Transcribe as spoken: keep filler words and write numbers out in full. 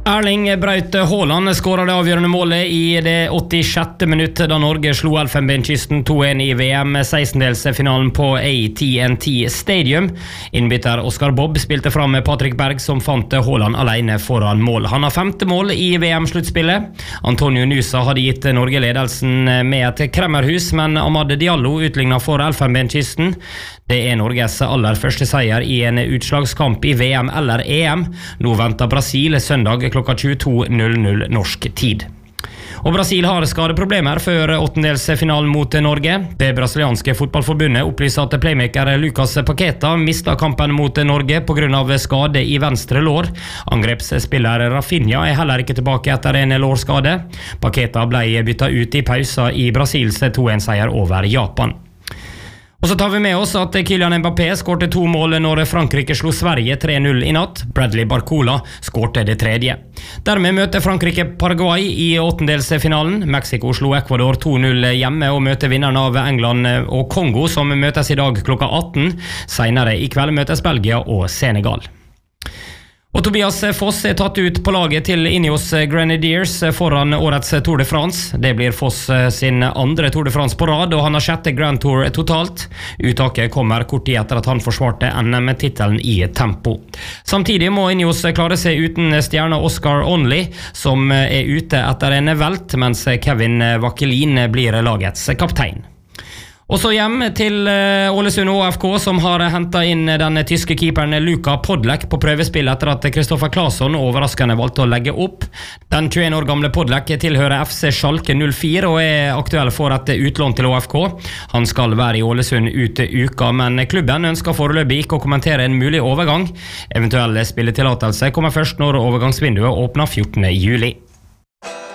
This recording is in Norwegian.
Erling Braut Haaland skåret det avgjørende målet i det åttisjette minuttet da Norge slo Elfenbenskysten to en i V M sekstendelsfinalen på A T and T Stadium. Innbytter Oscar Bobb spilte fram med Patrick Berg som fant Haaland alene foran mål. Han har femte mål i V M-sluttspillet. Antonio Nusa hadde gitt Norge ledelsen med et kremmerhus, men Amad Diallo utlignet for Elfenbenskysten. Det er Norges aller første seier i en utslagskamp i V M eller E M. Nå venter Brasil søndag klokka tjueto null null norsk tid. Og Brasil har skadeproblemer før åttendelsfinalen mot Norge. Det brasilianske fotballforbundet opplyser at playmaker Lucas Paqueta mistet kampen mot Norge på grunn av skade i venstre lår. Angrepsspiller Rafinha er heller ikke tilbake etter en lårskade. Paqueta ble byttet ut i pausa i Brasils to en seier over Japan. Og så tar vi med oss at Kylian Mbappé skårte to mål når Frankrike slo Sverige tre null i natt. Bradley Barcola skårte det tredje. Dermed møter Frankrike Paraguay i åttendelsfinalen. Mexico slo Ecuador to null hjemme og møter vinneren av England og Kongo, som møtes i dag klokka atten. Senere i kveld møtes Belgia og Senegal. Og Tobias Foss er tatt ut på laget til Ineos Grenadiers foran årets Tour de France. Det blir Foss sin andre Tour de France på rad, og han har sjette Grand Tour totalt. Uttaket kommer kort tid etter at han forsvarte N M-titelen i tempo. Samtidig må Ineos klare seg uten stjerne Oscar Onley, som er ute etter en velt, mens Kevin Vakkelin blir lagets kaptein. Og så hjem til Ålesund Å F K, som har hentet inn den tyske keeperen Luka Podlek på prøvespill etter at Kristoffer Claesson overraskende valgte å legge opp. Den tjueen år gamle Podlek tilhører F C Schalke null fire og er aktuell for et utlån til Å F K. Han skal være i Ålesund ut uka, men klubben ønsker foreløpig ikke å kommentere en mulig overgang. Eventuelle spilletillatelse kommer først når overgangsvinduet åpner fjortende juli.